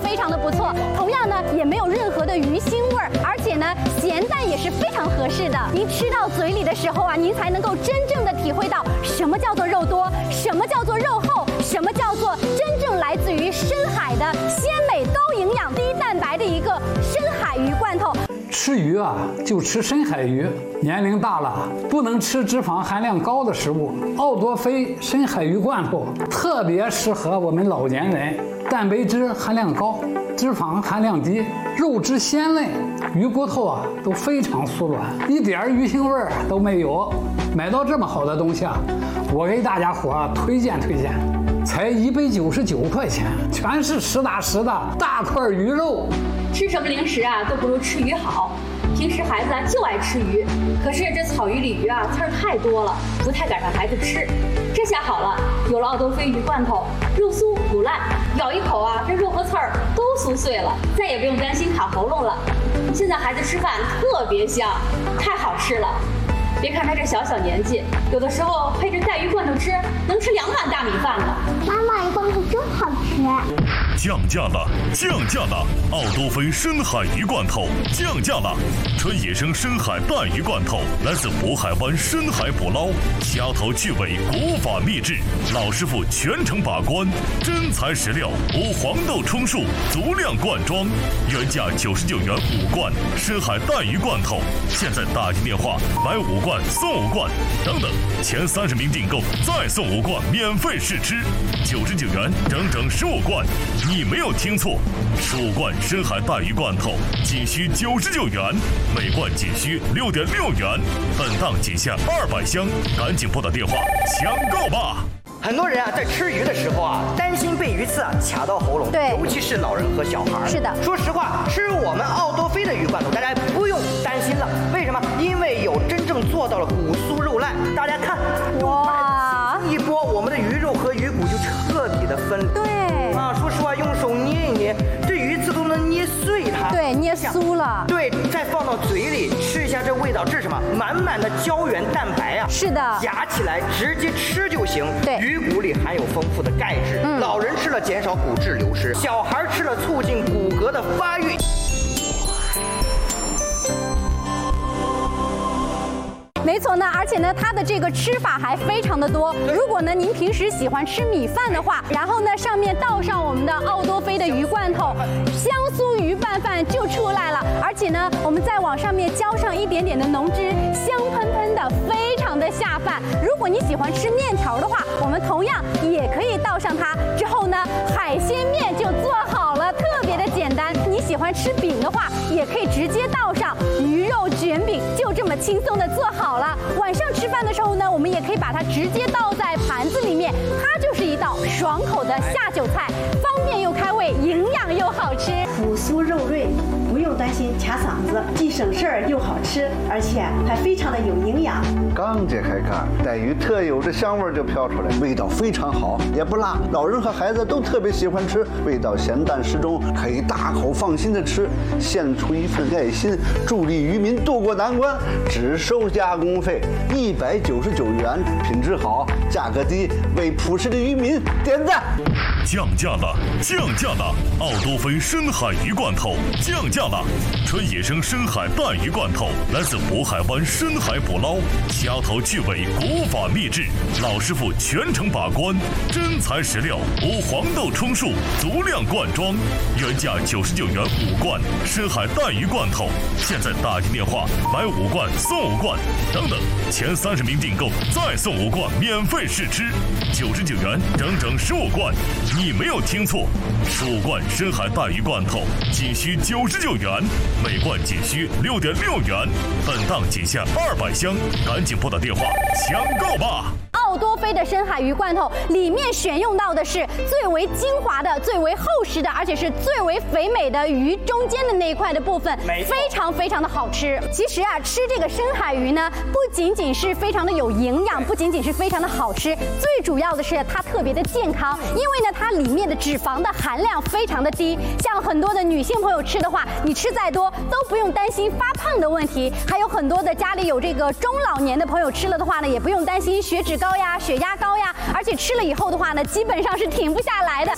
非常的不错。同样呢，也没有任何的鱼腥味儿，而且呢，咸淡也是非常合适的。您吃到嘴里的时候啊，您才能够真正的体会到什么叫做肉多，什么叫做肉厚，什么叫做真正来自于深海的鲜美、高营养、低蛋白的一个深海鱼罐头。 吃鱼啊，就吃深海鱼。年龄大了，不能吃脂肪含量高的食物。奥多菲深海鱼罐头特别适合我们老年人，蛋白质含量高，脂肪含量低，肉质鲜嫩，鱼骨头啊都非常酥软，一点鱼腥味儿都没有。买到这么好的东西啊，我给大家伙推荐推荐，才199块钱，全是实打实的大块鱼肉。 吃什么零食啊都不如吃鱼好。平时孩子啊就爱吃鱼，可是这草鱼、鲤鱼啊刺儿太多了，不太赶上孩子吃。这下好了，有了奥多菲鱼罐头，肉酥不烂，咬一口啊，这肉和刺儿都酥碎了，再也不用担心卡喉咙了。现在孩子吃饭特别香，太好吃了。别看他这小年纪，有的时候配着带鱼罐头吃，能吃2碗大米饭呢。 妈妈，鱼罐头真好吃。 降价了，降价了！奥多菲深海鱼罐头降价了，纯野生深海带鱼罐头，来自渤海湾深海捕捞，虾头去尾，古法秘制，老师傅全程把关，真材实料，无黄豆充数，足量灌装，原价99元5罐深海带鱼罐头，现在打进电话买5罐送5罐，等等，前30名订购再送5罐免费试吃，99元整整15罐。你没有听错，15罐深海带鱼罐头仅需99元，每罐仅需6.6元，本档仅限200箱，赶紧拨打电话抢购吧！ 很多人啊，在吃鱼的时候啊，担心被鱼刺啊卡到喉咙， 对， 尤其是老人和小孩。 是的， 说实话，吃我们奥多菲的鱼罐头，大家不用担心了。为什么？因为有真正做到了骨酥肉烂。大家看，哇，一拨，我们的鱼肉和鱼骨就彻底的分离。 对啊，说实话，用手捏一捏，这鱼刺都能捏碎它。 对，捏酥了。 对，再放到嘴里吃一下，这味道，这是什么？满满的胶原蛋白啊！ 是的， 夹起来直接吃就行。 对， 鱼骨里含有丰富的钙质，老人吃了减少骨质流失，小孩吃了促进骨骼的发育。 没错呢，而且呢，它的这个吃法还非常的多。如果呢您平时喜欢吃米饭的话，然后呢上面倒上我们的奥多菲的鱼罐头，香酥鱼拌饭就出来了。而且呢，我们再往上面浇上一点点的浓汁，香喷喷的，非常的下饭。如果你喜欢吃面条的话，我们同样也可以倒上它。之后呢，海鲜面就做好了，特别的简单。你喜欢吃饼的话，也可以直接倒上鱼肉卷饼，就这么轻松的做好了。晚上吃饭的时候呢，我们也可以把它直接倒在盘子里面，它就是一道爽口的下酒菜，方便又开胃，营养又好吃， 骨酥肉润，不用担心卡嗓子，既省事儿又好吃，而且还非常的有营养。 刚揭开盖，带鱼特有的香味就飘出来，味道非常好，也不辣，老人和孩子都特别喜欢吃，味道咸淡适中，可以大口放心的吃，献出一份爱心，助力渔民渡过难关，只收加工费199元，品质好，价格低，为朴实的渔民点赞。 降价了，降价了！奥多菲深海鱼罐头降价了，纯野生深海带鱼罐头，来自渤海湾深海捕捞，虾头去尾，古法秘制，老师傅全程把关，真材实料，无黄豆充数，足量灌装，原价99元5罐深海带鱼罐头，现在打进电话买5罐送5罐，等等，前30名订购再送5罐免费试吃，99元整整15罐。你没有听错，15罐深海带鱼罐头仅需99元，每罐仅需6.6元，本档仅限200箱，赶紧拨打电话抢购吧！ 奥多菲的深海鱼罐头里面选用到的是最为精华的、最为厚实的，而且是最为肥美的鱼中间的那一块的部分，非常非常的好吃。其实啊，吃这个深海鱼呢，不仅仅是非常的有营养，不仅仅是非常的好吃，最主要的是它特别的健康，因为呢，它里面的脂肪的含量非常的低。像很多的女性朋友吃的话，你吃再多都不用担心发胖的问题。还有很多的家里有这个中老年的朋友吃了的话呢，也不用担心血脂高呀、血压高呀，而且吃了以后的话呢，基本上是停不下来的。